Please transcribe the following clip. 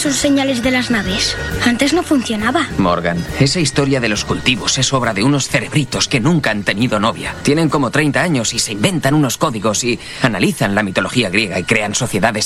sus señales de las naves? Antes no funcionaba. Morgan, esa historia de los cultivos es obra de unos cerebritos que nunca han tenido novia. Tienen como 30 años y se inventan unos códigos y analizan la mitología griega y crean sociedades